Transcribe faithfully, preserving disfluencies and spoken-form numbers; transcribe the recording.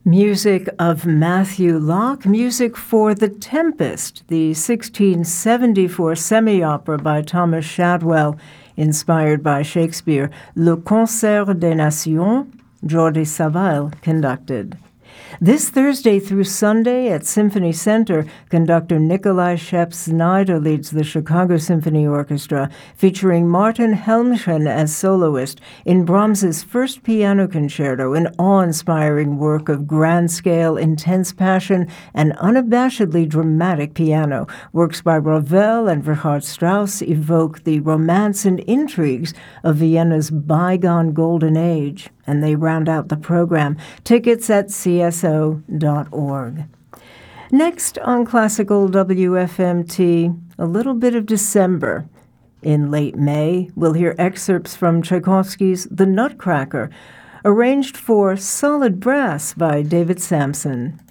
Music of Matthew Locke, music for The Tempest, the sixteen seventy-four semi-opera by Thomas Shadwell, inspired by Shakespeare. Le Concert des Nations, Jordi Savall conducted. This Thursday through Sunday at Symphony Center, conductor Nikolai Scheps-Znaider leads the Chicago Symphony Orchestra, featuring Martin Helmchen as soloist in Brahms's first piano concerto, an awe-inspiring work of grand-scale, intense passion, and unabashedly dramatic piano. Works by Ravel and Richard Strauss evoke the romance and intrigues of Vienna's bygone golden age, and they round out the program. Tickets at C S O dot org. Next on Classical W F M T, a little bit of December. In late May, we'll hear excerpts from Tchaikovsky's The Nutcracker, arranged for solid brass by David Sampson.